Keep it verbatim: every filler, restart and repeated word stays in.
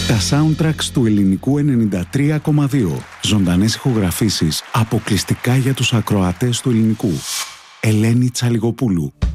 Τα soundtracks του ελληνικού ενενήντα τρία κόμμα δύο. Ζωντανές ηχογραφήσεις αποκλειστικά για τους ακροατές του ελληνικού. Ελένη Τσαλιγοπούλου.